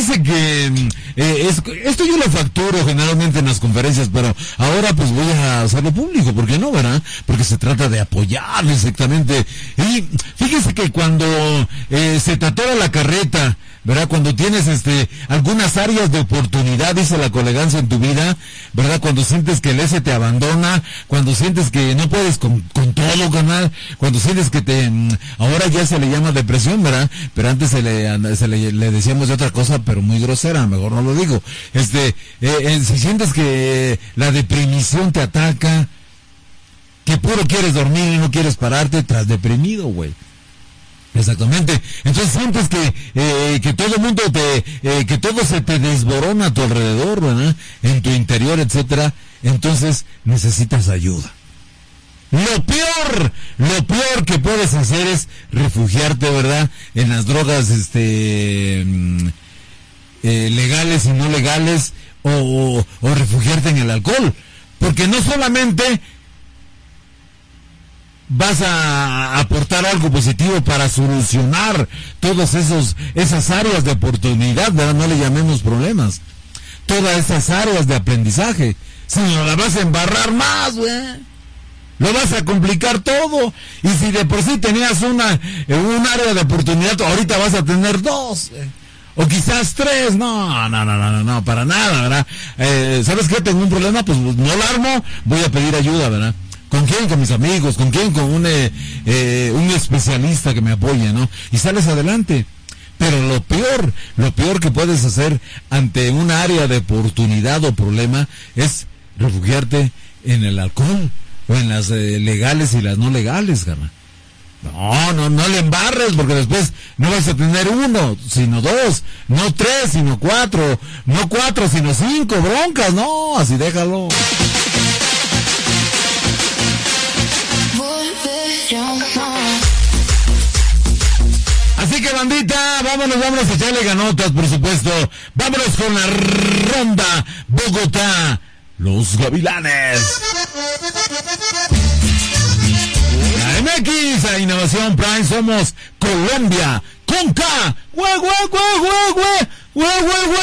fíjese que esto yo lo facturo generalmente en las conferencias, pero ahora pues voy a hacerlo público, ¿por qué no, verdad? Porque se trata de apoyar exactamente. Y fíjese que cuando se te atora la carreta, ¿verdad? Cuando tienes algunas áreas de oportunidad, dice la colegancia en tu vida, ¿verdad? Cuando sientes que el S te abandona, cuando sientes que no puedes con todo, canal, cuando sientes que ahora ya se le llama depresión, ¿verdad? Pero antes le decíamos de otra cosa, pero muy grosera, mejor no lo digo. Si sientes que la deprimición te ataca, que puro quieres dormir y no quieres pararte, estás deprimido, güey. Exactamente. Entonces sientes que todo el mundo que todo se te desborona a tu alrededor, ¿verdad? En tu interior, etcétera. Entonces necesitas ayuda. Lo peor que puedes hacer es refugiarte, ¿verdad? En las drogas, legales y no legales, o refugiarte en el alcohol. Porque no solamente vas a aportar algo positivo para solucionar todas esas áreas de oportunidad, ¿verdad? No le llamemos problemas. Todas esas áreas de aprendizaje. Sino la vas a embarrar más, güey. Lo vas a complicar todo. Y si de por sí tenías un área de oportunidad, ahorita vas a tener 2. O quizás 3. No, para nada, ¿verdad? ¿Sabes qué? Tengo un problema, pues no lo armo, voy a pedir ayuda, ¿verdad? ¿Con quién? Con mis amigos. ¿Con quién? Con un especialista que me apoye, ¿no? Y sales adelante. Pero lo peor que puedes hacer ante un área de oportunidad o problema es refugiarte en el alcohol o en las legales y las no legales, carnal. No le embarres, porque después no vas a tener 1, sino 2, no 3, sino 4, no 4, sino 5 broncas, no, así déjalo. Así que, bandita, vámonos a echarle ganotas, por supuesto. Vámonos con la ronda Bogotá, los Gavilanes. La MX, a Innovación Prime, somos Colombia, con K.